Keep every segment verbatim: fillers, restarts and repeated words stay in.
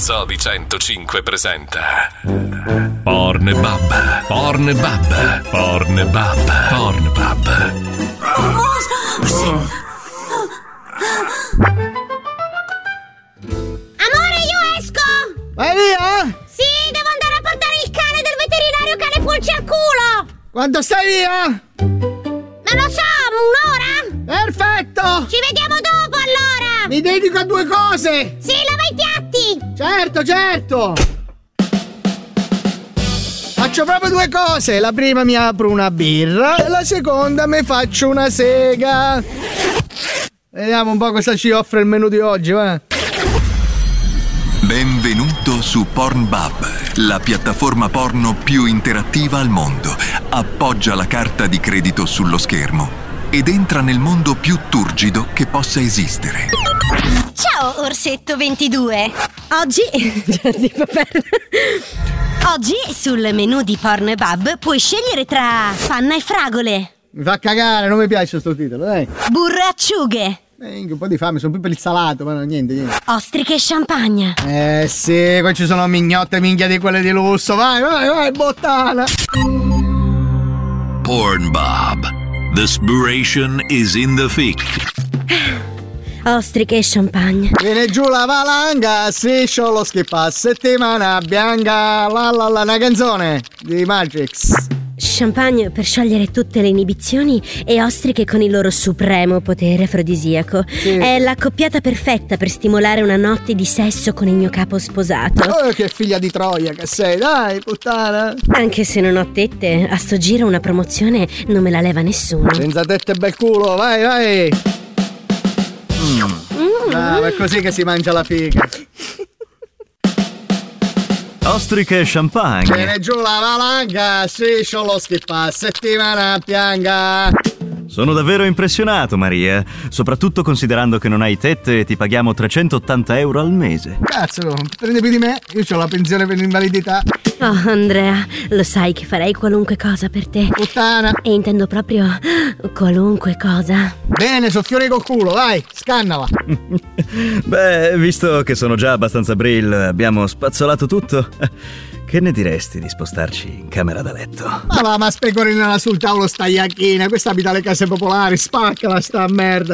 Zodi centocinque presenta Pornbub, Pornbub, Pornbub, Pornbub. Amore, io esco! Vai via? Sì, devo andare a portare il cane del veterinario cane pulci al culo! Quando stai via? Non lo so, un'ora? Perfetto! Ci vediamo dopo allora! Mi dedico a due cose! Sì, lava i piatti! Certo, certo! Faccio proprio due cose. La prima mi apro una birra e la seconda mi faccio una sega. Vediamo un po' cosa ci offre il menù di oggi, va? Benvenuto su Pornbub, la piattaforma porno più interattiva al mondo. Appoggia la carta di credito sullo schermo ed entra nel mondo più turgido che possa esistere. Ciao, Orsetto ventidue! Oggi... Oggi sul menù di Pornbub puoi scegliere tra panna e fragole, Mi fa cagare, non mi piace sto titolo, dai. burro e acciughe, Eh, un po' di fame, sono più per il salato, ma no, niente, niente. ostriche e champagne. Eh sì, qua ci sono mignotte minchia di quelle di lusso. Vai, vai, vai, bottana. Pornbub. The spiration is in the thick. Ostriche e champagne. Viene giù la valanga, striscio lo schippa, settimana bianca, la la la, una canzone di Magix. Champagne per sciogliere tutte le inibizioni e ostriche con il loro supremo potere afrodisiaco. Sì. È l'accoppiata perfetta per stimolare una notte di sesso con il mio capo sposato. Oh, che figlia di Troia che sei, dai, puttana. Anche se non ho tette, a sto giro una promozione non me la leva nessuno. Senza tette e bel culo, vai, vai. Mm. Ah, è così che si mangia la figa. Ostriche e champagne. Viene giù la valanga, striscio lo schippa, settimana bianca. Sono davvero impressionato, Maria. Soprattutto considerando che non hai tette e ti paghiamo trecentottanta euro al mese. Cazzo, prende più di me? Io ho la pensione per l'invalidità. Oh, Andrea, lo sai che farei qualunque cosa per te. Puttana. E intendo proprio qualunque cosa. Bene, soffiore col culo, vai, scannala. Beh, visto che sono già abbastanza brill, abbiamo spazzolato tutto. Che ne diresti di spostarci in camera da letto? Ma va, ma specorinala sul tavolo sta iacchina. Questa abita le case popolari, spaccala sta merda.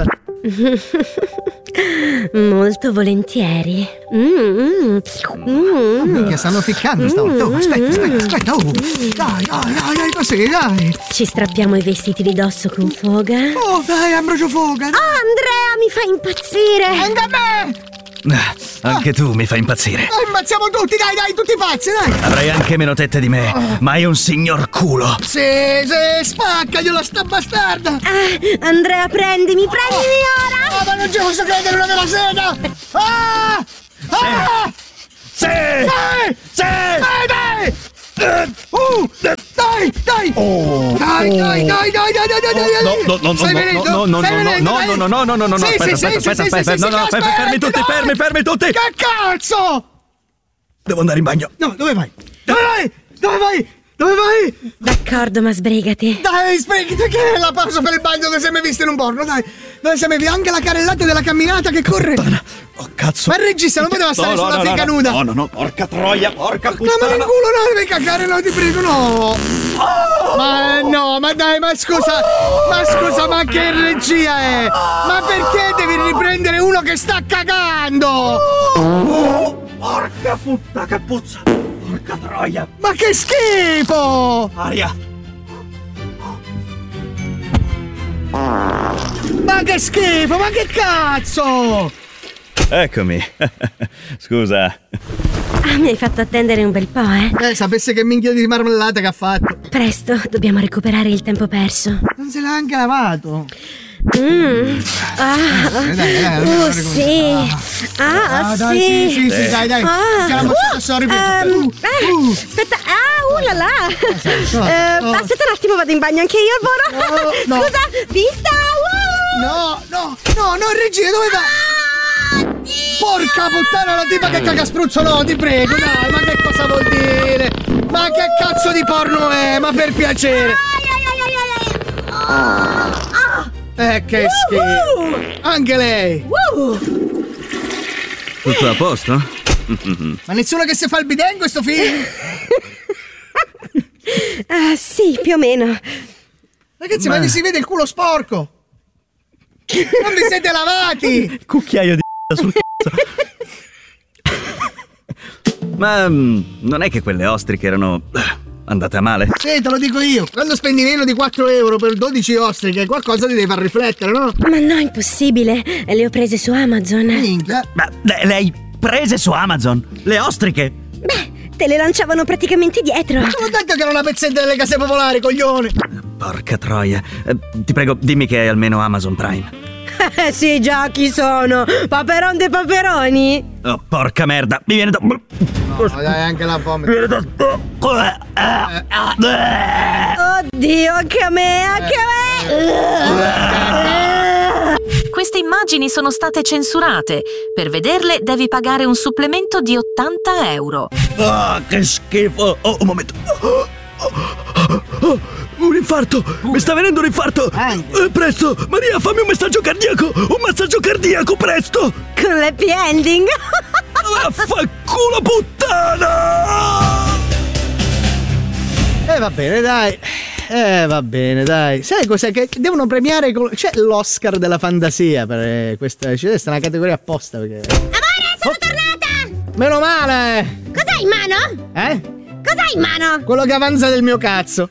Molto volentieri. Mm, mm, mm. Minchia, stanno ficcando stavolta. Oh, aspetta, aspetta, aspetta. Oh. Dai, dai, dai, dai, così, dai. Ci strappiamo i vestiti di dosso con foga. Oh, dai, Ambrogio Foga. Oh, Andrea, mi fa impazzire. Anche a me. Ah, anche tu mi fai impazzire. Dai, ammazziamo tutti, dai, dai, tutti pazzi, dai. Avrai anche meno tette di me, ma è un signor culo. Sì, sì, spaccagliela sta bastarda. Ah, Andrea, prendimi, prendimi ora. Ah, ma non ci posso credere, una della sega. Ah! Ah! Sì! Dai! Sì! Dai, dai! Uh, dai, dai! Oh, Dai, dai, dai, dai, dai, dai, dai, dai! No, no, no, no, Stai no, venendo? no, no, Stai no, venendo, no, dai? no, no, no, no, no, no, Sì, aspetta, sì, aspetta, sì, aspetta, sì, aspetta, sì, no, sì, no, sì, fermi, fermi tutti, dai. fermi, fermi tutti! Che cazzo? Devo andare in bagno. No, dove vai? Dove vai? Dove vai? Dove vai? D'accordo, ma sbrigati. Dai, sbrigati, che è la pausa per il bagno dove sei mai visto in un porno, dai! Dove sei mai visto? Anche la carrellata della camminata che corre! Oh, cazzo! Ma il regista non poteva stare No, no, sulla no, figa no, nuda! No, no, no, porca troia, porca No, ma puttana! nel culo no, devi cagare, no, ti prego, no! Ma no, ma dai, ma scusa, ma scusa, ma che regia è? Ma perché devi riprendere uno che sta cagando? Oh, porca puttana, che puzza! Porca troia! Ma che schifo! Aria! Ma che schifo, ma che cazzo! Eccomi. Scusa. Ah, mi hai fatto attendere un bel po', eh? Eh, sapesse che minchia di marmellata che ha fatto. Presto, dobbiamo recuperare il tempo perso. Non se l'ha anche lavato. Mm. Ah, Dai, dai, dai, oh, dai, sì. Ah, Ah, dai, sì. sì, sì, sì, dai, dai. Ah, Chiama uh, sorry, ehm, uh, eh, uh. aspetta, ah, uh là là. so, Eh, oh. Aspetta un attimo, vado in bagno anche io, Boro. Oh, no. Scusa, vista. Uh. No, no, no, no, regia, dove vai? Porca puttana, la tipa che caga spruzzo, no, ti prego, dai, ma che cosa vuol dire? Ma che cazzo di porno è? Ma per piacere. Eh, che schifo. Anche lei. Tutto a posto? Ma nessuno che si fa il bidet in questo film? Ah, sì, più o meno. Ragazzi, ma, ma mi si vede il culo sporco! Non vi siete lavati! Cucchiaio di sul cazzo. Ma mm, non è che quelle ostriche erano andate a male? Sì, te lo dico io. Quando spendi meno di quattro euro per dodici ostriche, qualcosa ti deve far riflettere, no? Ma no, impossibile. Le ho prese su Amazon. Minchia. Ma le, le hai prese su Amazon? Le ostriche? Beh, te le lanciavano praticamente dietro. Ma sono detto che era una pezzetta delle case popolari, coglione! Porca troia. Eh, ti prego, dimmi che hai almeno Amazon Prime. Eh sì, già, chi sono? Paperon dei paperoni? Oh, porca merda, mi viene da... No, dai, anche la vomito. Mi viene da... Oddio, anche a me, anche a me! Queste immagini sono state censurate. Per vederle devi pagare un supplemento di ottanta euro. Ah, che schifo! Oh, un momento. Oh, oh, oh, un infarto! Mi sta venendo un infarto! Eh, presto! Maria, fammi un messaggio cardiaco! Un massaggio cardiaco, presto! Con l'happy ending! Vaffanculo puttana! Eh va bene, dai. Eh va bene, dai. Sai cos'è che devono premiare? Col... C'è l'Oscar della fantasia per questa. C'è questa è una categoria apposta perché. Amore, sono oh. tornata! Meno male! Cos'hai in mano? Eh? Cos'hai in mano? Quello che avanza del mio cazzo.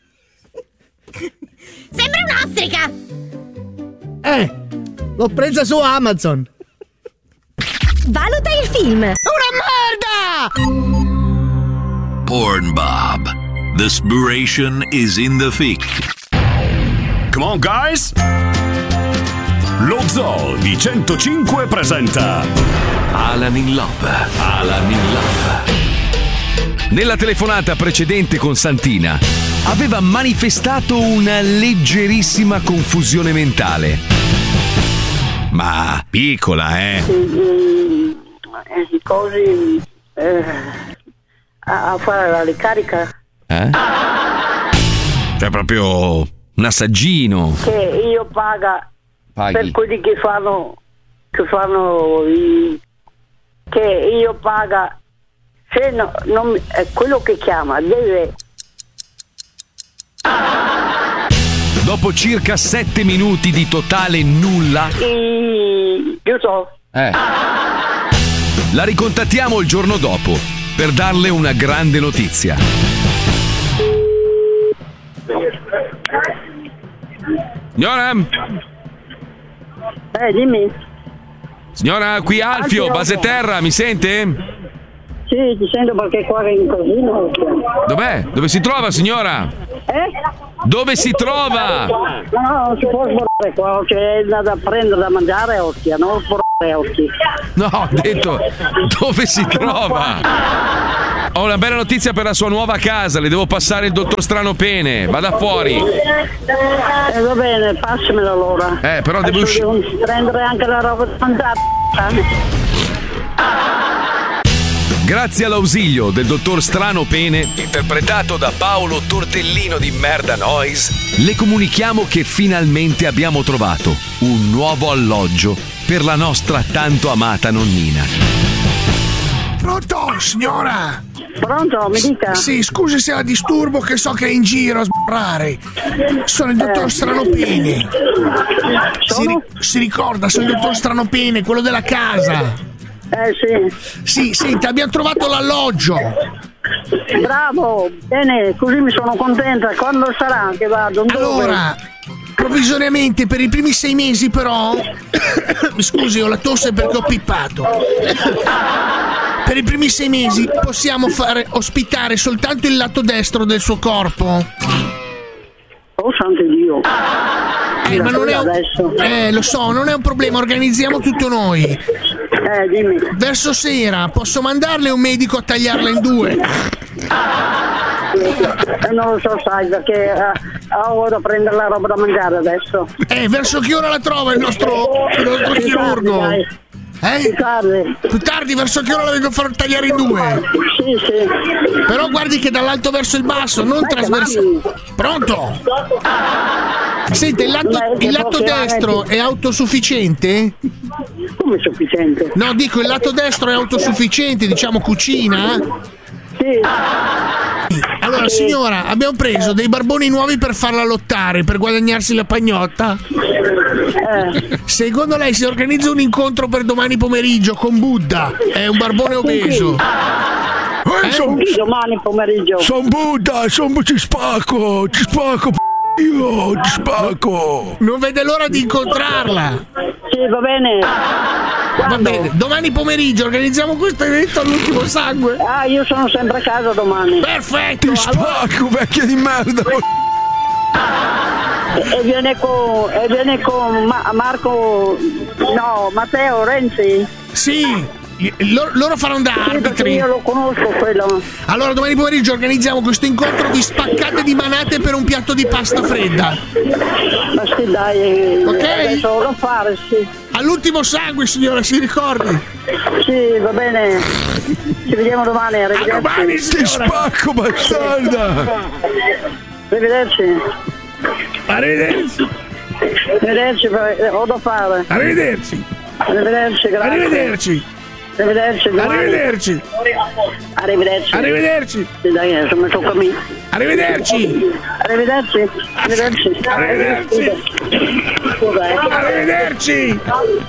Sembra un'ostrica! Eh! L'ho presa su Amazon! Valuta il film! Una merda! Pornbub. The inspiration is in the fic. Come on, guys! Lo Zoo di centocinque presenta Alan in Love. Alan in Love. Nella telefonata precedente con Santina aveva manifestato una leggerissima confusione mentale. Ma piccola, eh? Eh, così eh, a, a fare la ricarica. Eh? Cioè proprio un assaggino. Che io paga Paghi. Per quelli che fanno che fanno i, che io paga se no, non, è quello che chiama deve. Dopo circa sette minuti di totale nulla, I, io so. eh. la ricontattiamo il giorno dopo per darle una grande notizia. Signora? Eh, dimmi. Signora, qui Alfio, Alfio. base terra, mi sente? Sì, ti sento perché qua in casino. Dov'è? Dove si trova, signora? Eh? Dove si trova? No, non si può sborrare qua, c'è da prendere da mangiare, ostia, non sborrare, ostia. No, ho detto, dove si trova? Ho una bella notizia per la sua nuova casa, le devo passare il dottor Stranopene, vada fuori. Eh, va bene, passamela allora. Eh, però devo uscire. usci- prendere anche la roba da mangiare. Grazie all'ausilio del dottor Stranopene, interpretato da Paolo Tortellino di Merda Noise, le comunichiamo che finalmente abbiamo trovato un nuovo alloggio per la nostra tanto amata nonnina. Pronto, signora? Pronto, mi dica? Sì, scusi se la disturbo, che so che è in giro a sbarrare. Sono il dottor Eh. Stranopene. Si, ri- si ricorda, sono il dottor Stranopene, quello della casa. Eh sì. Sì, senti, abbiamo trovato l'alloggio. Bravo, bene, così mi sono contenta. Quando sarà che vado? Dove? Allora, provvisoriamente per i primi sei mesi però mi scusi, ho la tosse perché ho pippato. Per i primi sei mesi possiamo fare ospitare soltanto il lato destro del suo corpo. Oh santo Dio. Eh, ma non è un... adesso. Eh, lo so, non è un problema, organizziamo tutto noi. Eh, dimmi. Verso sera posso mandarle un medico a tagliarla in due. Eh, non lo so, sai, perché eh, ho da prendere la roba da mangiare adesso. Eh, verso che ora la trova il nostro, il nostro Più chirurgo? tardi, dai. Eh? Più tardi. Più tardi, verso che ora la vengo a far tagliare in due? Sì, sì. Però guardi che dall'alto verso il basso, non trasversale. Pronto? Senta, il lato, il lato destro è autosufficiente? Come sufficiente? No, dico il lato destro è autosufficiente, diciamo cucina. Sì. Allora Sì. signora, abbiamo preso dei barboni nuovi per farla lottare, per guadagnarsi la pagnotta. Eh. Secondo lei si organizza un incontro per domani pomeriggio con Buddha? È un barbone obeso. Eh, son, domani pomeriggio. Son Buddha, son ci spacco, ci spacco, io ci spacco. Non vede l'ora di incontrarla. Sì, va bene. Va bene, domani pomeriggio organizziamo questo evento all'ultimo sangue. Ah, io sono sempre a casa domani. Perfetto. Ti spacco, vecchia di merda. E viene con, e viene con Ma- Marco, no, Matteo Renzi. Sì. Loro, loro faranno da sì, arbitri. Io lo conosco quello. Allora domani pomeriggio organizziamo questo incontro di spaccate di manate per un piatto di pasta fredda. Ma sì, dai, ok? Adesso lo devo fare, sì. All'ultimo sangue, signora, si ricordi? Sì, va bene. Ci vediamo domani. Arrivederci. A domani, Ti spacco, bastarda. Arrivederci. Arrivederci. Arrivederci, ho da fare. Arrivederci. Arrivederci, grazie. Arrivederci. Arrivederci. Domani. Arrivederci. Arrivederci. Arrivederci. Sì, dai, adesso mi tocca a me. Arrivederci. Arrivederci. Arrivederci. Arrivederci. Scusa, eh. Arrivederci.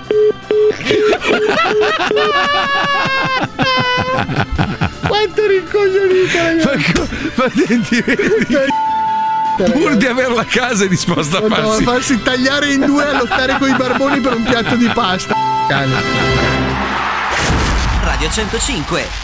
Quanto rincoglionito, ragazzi. Ma senti, pur di avere la casa è disposta a Quanto farsi a farsi tagliare in due a lottare con i barboni per un piatto di pasta. Radio centocinque,